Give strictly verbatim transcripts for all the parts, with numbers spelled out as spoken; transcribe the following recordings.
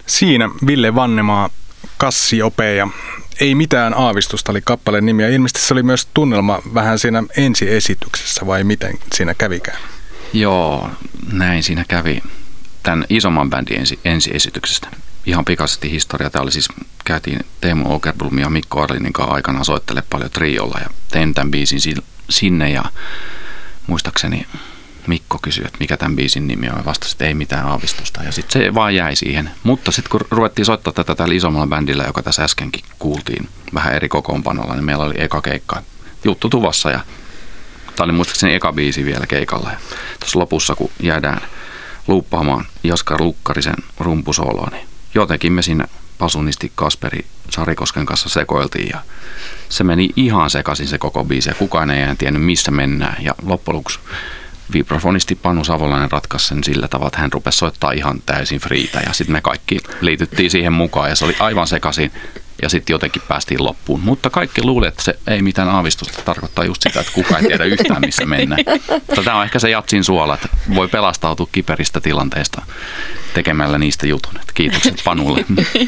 Siinä Ville Vannemaa, Kassiope ja Ei mitään aavistusta oli kappaleen nimi. Ja ilmeisesti se oli myös tunnelma vähän siinä ensiesityksessä, vai miten siinä kävikään? Joo, näin siinä kävi tämän isomman bändin ensi, ensiesityksestä. Ihan pikaisesti historia. Tämä oli siis, käytiin Teemu Åkerblom ja Mikko Arlinin kanssa aikanaan soittele paljon triolla ja tein tämän biisin sinne ja muistaakseni Mikko kysyi, että mikä tämän biisin nimi on ja vastasi, että ei mitään aavistusta ja sitten se vaan jäi siihen. Mutta sitten kun ruvettiin soittaa tätä tällä isommalla bändillä, joka tässä äskenkin kuultiin vähän eri kokoonpanolla, niin meillä oli eka keikka juttu tuvassa ja tämä oli muistaakseni eka biisi vielä keikalla. Ja tuossa lopussa, kun jäädään luuppaamaan Jaskar Lukkarisen rumpusooloa, niin jotenkin me siinä pasunisti Kasperi Sarikosken kanssa sekoiltiin ja se meni ihan sekaisin se koko biisi ja kukaan ei enää tiennyt missä mennään. Ja loppujen lopuksi vibrafonisti Panu Savolainen ratkaisi sen sillä tavalla, että hän rupesi soittaa ihan täysin friitä ja sitten me kaikki liityttiin siihen mukaan ja se oli aivan sekaisin ja sitten jotenkin päästiin loppuun. Mutta kaikki luulee, että se ei mitään aavistusta tarkoittaa just sitä, että kukaan ei tiedä yhtään missä mennään. Tämä on ehkä se jatsin suola, että voi pelastautua kiperistä tilanteista tekemällä niistä jutun. Että kiitokset Panulle.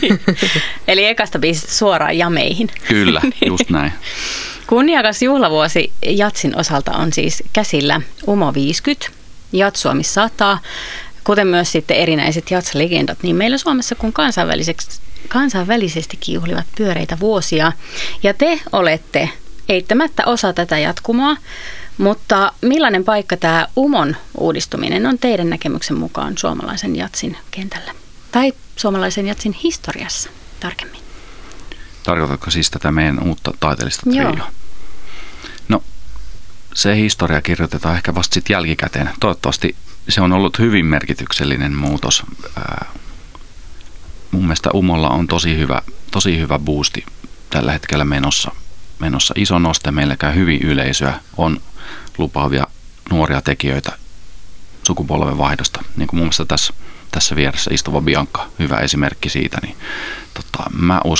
Eli ekasta biisistä suoraan jameihin. Kyllä, just näin. Kunniakas juhlavuosi jatsin osalta on siis käsillä Umo viisikymmentä, Jats Suomi sata, kuten myös sitten erinäiset jats-legendat niin meillä Suomessa kuin kansainvälisestikin juhlivat pyöreitä vuosia. Ja te olette eittämättä osa tätä jatkumoa, mutta millainen paikka tämä Umon uudistuminen on teidän näkemyksen mukaan suomalaisen jatsin kentällä? Tai suomalaisen jatsin historiassa tarkemmin? Tarkoitatko siis tätä meidän uutta taiteellista trioa? No, se historia kirjoitetaan ehkä vasta sitten jälkikäteen. Toivottavasti se on ollut hyvin merkityksellinen muutos. Ää, mun mielestä Umolla on tosi hyvä, tosi hyvä boosti tällä hetkellä menossa. Menossa iso noste, meillä käy hyvin yleisöä, on lupaavia nuoria tekijöitä sukupolven vaihdosta. Niin kuin mun mielestä tässä, tässä vieressä istuva Bianca, hyvä esimerkki siitä. Niin, tota, mä uskon,